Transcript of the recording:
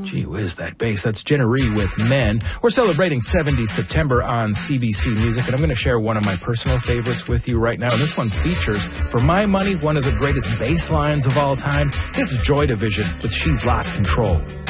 Gee whiz, that bass. That's Jenna Ree with Men. We're celebrating 70 September on CBC Music, and I'm going to share one of my personal favorites with you right now. And this one features, for my money, one of the greatest bass lines of all time. This is Joy Division with She's Lost Control.